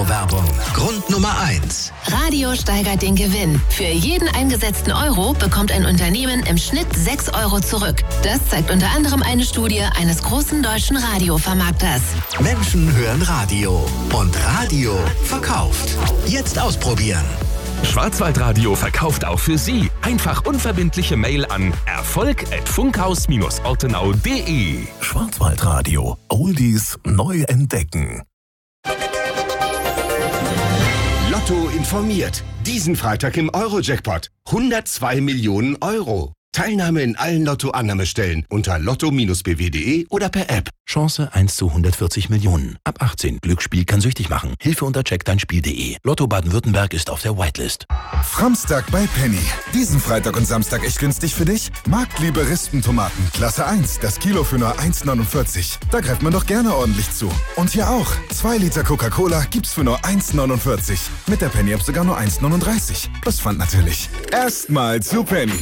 Radiowerbung. Grund Nummer 1. Radio steigert den Gewinn. Für jeden eingesetzten Euro bekommt ein Unternehmen im Schnitt 6 Euro zurück. Das zeigt unter anderem eine Studie eines großen deutschen Radiovermarkters. Menschen hören Radio und Radio verkauft. Jetzt ausprobieren. Schwarzwaldradio verkauft auch für Sie. Einfach unverbindliche Mail an erfolg@funkhaus-ortenau.de. Schwarzwaldradio. Oldies neu entdecken. Lotto informiert. Diesen Freitag im Euro-Jackpot. 102 Millionen Euro. Teilnahme in allen Lotto-Annahmestellen unter lotto-bw.de oder per App. Chance 1 zu 140 Millionen. Ab 18. Glücksspiel kann süchtig machen. Hilfe unter checkdeinspiel.de. Lotto Baden-Württemberg ist auf der Whitelist. Framstag bei Penny. Diesen Freitag und Samstag echt günstig für dich? Marktliebe Rispentomaten. Klasse 1. Das Kilo für nur 1,49. Da greift man doch gerne ordentlich zu. Und hier auch. 2 Liter Coca-Cola gibt's für nur 1,49. Mit der Penny-App sogar nur 1,39. Plus Pfand natürlich. Erstmal zu Penny.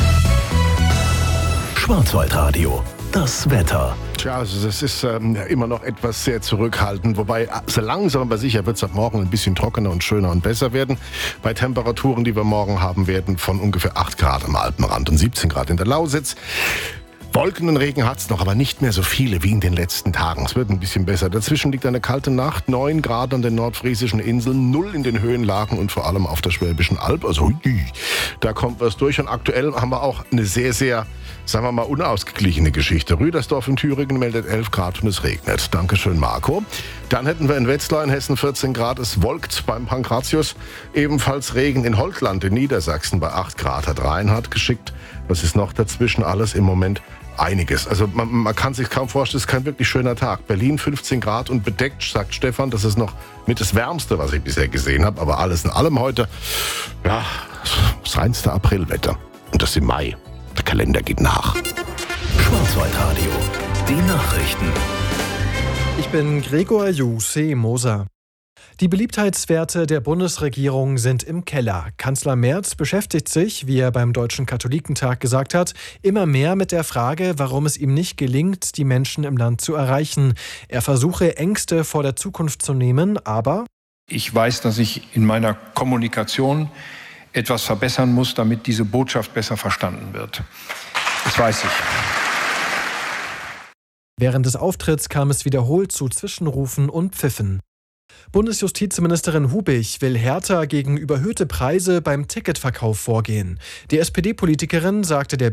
Schwarzwaldradio. Das Wetter. Tja, also das ist immer noch etwas sehr zurückhaltend, wobei so langsam aber sicher wird es ab morgen ein bisschen trockener und schöner und besser werden. Bei Temperaturen, die wir morgen haben werden, von ungefähr 8 Grad am Alpenrand und 17 Grad in der Lausitz. Wolken und Regen hat es noch, aber nicht mehr so viele wie in den letzten Tagen. Es wird ein bisschen besser. Dazwischen liegt eine kalte Nacht, 9 Grad an den nordfriesischen Inseln, 0 in den Höhenlagen und vor allem auf der Schwäbischen Alb. Also da kommt was durch. Und aktuell haben wir auch eine sehr, sehr, sagen wir mal, unausgeglichene Geschichte. Rüdersdorf in Thüringen meldet 11 Grad und es regnet. Dankeschön, Marco. Dann hätten wir in Wetzlar in Hessen 14 Grad. Es wolkt beim Pankratius. Ebenfalls Regen in Holtland in Niedersachsen bei 8 Grad hat Reinhard geschickt. Was ist noch dazwischen? Alles im Moment einiges. Also man kann sich kaum vorstellen, es ist kein wirklich schöner Tag. Berlin 15 Grad und bedeckt, sagt Stefan. Das ist noch mit das Wärmste, was ich bisher gesehen habe. Aber alles in allem heute, ja, das reinste Aprilwetter. Und das im Mai. Der Kalender geht nach. Schwarzwaldradio. Die Nachrichten. Ich bin Gregor Moser. Die Beliebtheitswerte der Bundesregierung sind im Keller. Kanzler Merz beschäftigt sich, wie er beim Deutschen Katholikentag gesagt hat, immer mehr mit der Frage, warum es ihm nicht gelingt, die Menschen im Land zu erreichen. Er versuche, Ängste vor der Zukunft zu nehmen, aber ich weiß, dass ich in meiner Kommunikation etwas verbessern muss, damit diese Botschaft besser verstanden wird. Das weiß ich. Während des Auftritts kam es wiederholt zu Zwischenrufen und Pfiffen. Bundesjustizministerin Hubich will härter gegen überhöhte Preise beim Ticketverkauf vorgehen. Die SPD-Politikerin sagte der